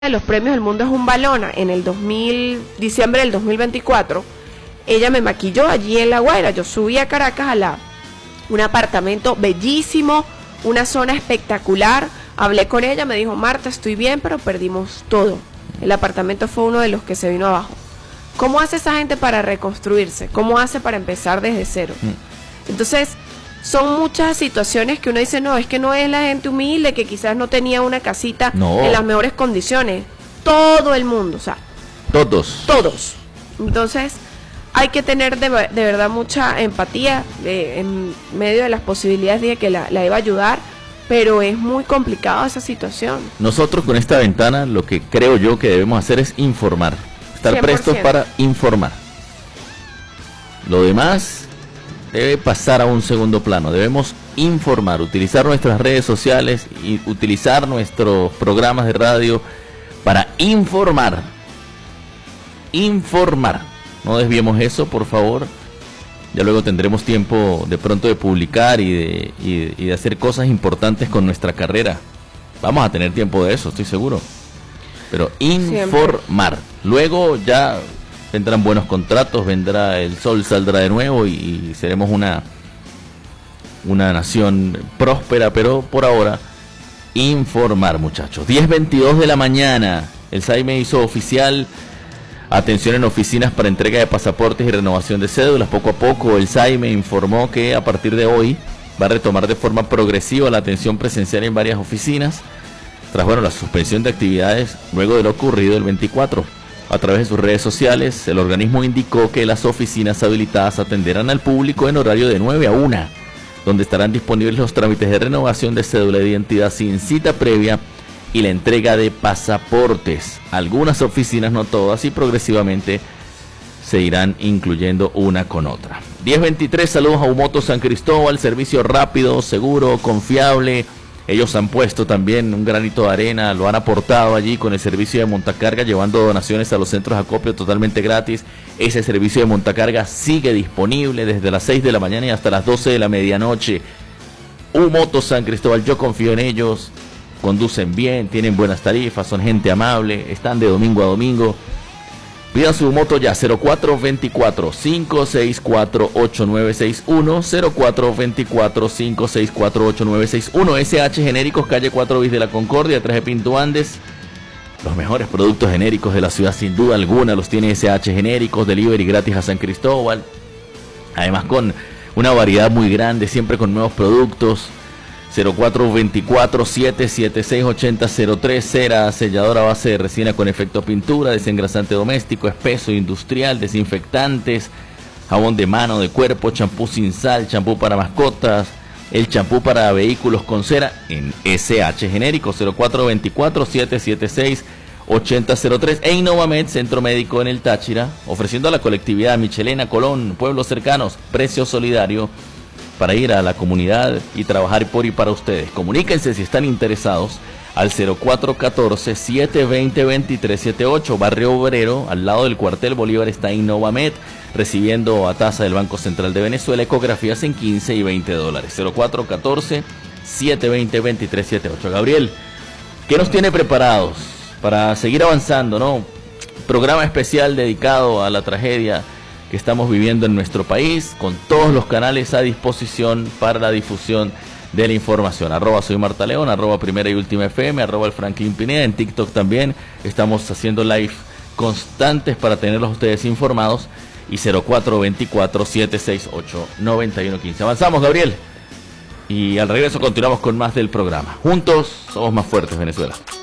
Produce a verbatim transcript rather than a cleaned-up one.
de los premios del mundo es un balona en el dos mil, diciembre del dos mil veinticuatro, ella me maquilló allí en La Guaira. Yo subí a Caracas a la, un apartamento bellísimo, una zona espectacular. Hablé con ella, me dijo: Marta, estoy bien, pero perdimos todo. El apartamento fue uno de los que se vino abajo. ¿Cómo hace esa gente para reconstruirse? ¿Cómo hace para empezar desde cero? Entonces, son muchas situaciones que uno dice: no, es que no es la gente humilde que quizás no tenía una casita no. en las mejores condiciones. Todo el mundo, o sea, todos. Todos. Entonces, hay que tener de, de verdad mucha empatía. De, en medio de las posibilidades dije que la, la iba a ayudar, pero es muy complicada esa situación. Nosotros con esta ventana lo que creo yo que debemos hacer es informar. Estar cien por ciento prestos para informar. Lo demás debe pasar a un segundo plano. Debemos informar, utilizar nuestras redes sociales y utilizar nuestros programas de radio para informar. Informar. No desviemos eso, por favor. Ya luego tendremos tiempo de pronto de publicar y de, y, y de hacer cosas importantes con nuestra carrera. Vamos a tener tiempo de eso, estoy seguro. Pero informar. Siempre. Luego ya vendrán buenos contratos, vendrá el sol, saldrá de nuevo y, y seremos una, una nación próspera, pero por ahora, informar, muchachos. diez veintidós de la mañana, el S A I M E hizo oficial atención en oficinas para entrega de pasaportes y renovación de cédulas. Poco a poco el S A I M E informó que a partir de hoy va a retomar de forma progresiva la atención presencial en varias oficinas, tras bueno, la suspensión de actividades luego de lo ocurrido el veinticuatro. A través de sus redes sociales, el organismo indicó que las oficinas habilitadas atenderán al público en horario de nueve a una, donde estarán disponibles los trámites de renovación de cédula de identidad sin cita previa y la entrega de pasaportes. Algunas oficinas, no todas, y progresivamente se irán incluyendo una con otra. diez veintitrés, saludos a Umoto San Cristóbal, servicio rápido, seguro, confiable. Ellos han puesto también un granito de arena, lo han aportado allí con el servicio de montacarga, llevando donaciones a los centros de acopio totalmente gratis. Ese servicio de montacarga sigue disponible desde las seis de la mañana y hasta las doce de la medianoche. Umoto San Cristóbal, yo confío en ellos, conducen bien, tienen buenas tarifas, son gente amable, están de domingo a domingo. Pidan su moto ya, cero cuatro veinticuatro, cinco seis cuatro, ocho nueve seis uno, cero cuatro veinticuatro, cinco seis cuatro, ocho nueve seis uno. S H Genéricos, calle cuatro bis de la Concordia, detrás de Pinto Andes. Los mejores productos genéricos de la ciudad, sin duda alguna, los tiene S H Genéricos, delivery gratis a San Cristóbal. Además con una variedad muy grande, siempre con nuevos productos. cero cuatro veinticuatro, siete siete seis, ocho cero cero tres, cera, selladora a base de resina con efecto pintura, desengrasante doméstico, espeso, industrial, desinfectantes, jabón de mano, de cuerpo, champú sin sal, champú para mascotas, el champú para vehículos con cera en S H Genérico, cero cuatro veinticuatro, siete siete seis, ocho cero cero tres, e Innovamed, centro médico en el Táchira, ofreciendo a la colectividad Michelena, Colón, pueblos cercanos, precio solidario para ir a la comunidad y trabajar por y para ustedes. Comuníquense si están interesados al cero cuatro uno cuatro, siete dos cero, dos tres siete ocho, Barrio Obrero, al lado del cuartel Bolívar está Innovamed, recibiendo a tasa del Banco Central de Venezuela ecografías en quince y veinte dólares. cero cuatro uno cuatro, siete dos cero, dos tres siete ocho. Gabriel, ¿qué nos tiene preparados para seguir avanzando, no? Programa especial dedicado a la tragedia que estamos viviendo en nuestro país, con todos los canales a disposición para la difusión de la información. Arroba soy Marta León, arroba Primera y Última F M, arroba el Franklin Pineda. En TikTok también estamos haciendo live constantes para tenerlos ustedes informados. Y cero cuatro veinticuatro, siete seis ocho, nueve uno quince. Avanzamos, Gabriel. Y al regreso continuamos con más del programa. Juntos somos más fuertes, Venezuela.